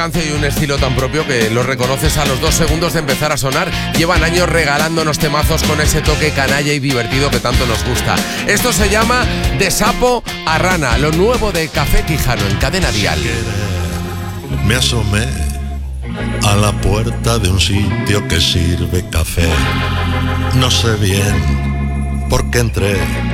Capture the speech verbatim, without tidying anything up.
Y un estilo tan propio que lo reconoces a los dos segundos de empezar a sonar. Llevan años regalándonos temazos con ese toque canalla y divertido que tanto nos gusta. Esto se llama De Sapo a Rana, lo nuevo de Café Quijano en Cadena Dial. Me asomé a la puerta de un sitio que sirve café. No sé bien por qué entré,